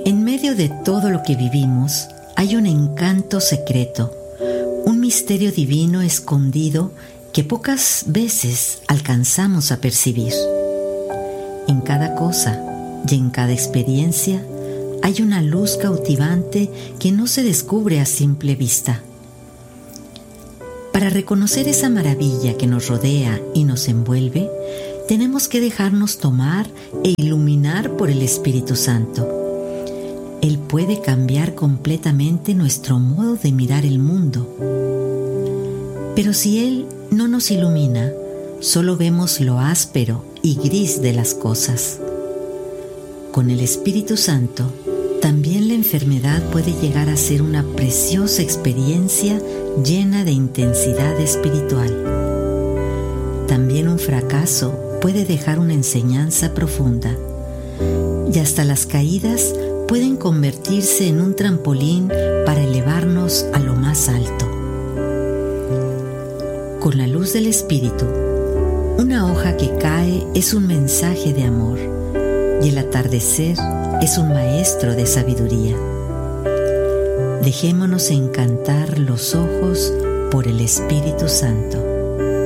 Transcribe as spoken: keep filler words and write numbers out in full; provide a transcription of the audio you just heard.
En medio de todo lo que vivimos, hay un encanto secreto, un misterio divino escondido que pocas veces alcanzamos a percibir. En cada cosa y en cada experiencia hay una luz cautivante que no se descubre a simple vista. Para reconocer esa maravilla que nos rodea y nos envuelve, tenemos que dejarnos tomar e iluminar por el Espíritu Santo. Él puede cambiar completamente nuestro modo de mirar el mundo. Pero si Él no nos ilumina, solo vemos lo áspero y gris de las cosas. Con el Espíritu Santo, también la enfermedad puede llegar a ser una preciosa experiencia llena de intensidad espiritual. También un fracaso puede dejar una enseñanza profunda, y hasta las caídas pueden convertirse en un trampolín para elevarnos a lo más alto. Con la luz del Espíritu, una hoja que cae es un mensaje de amor, y el atardecer es un maestro de sabiduría. Dejémonos encantar los ojos por el Espíritu Santo.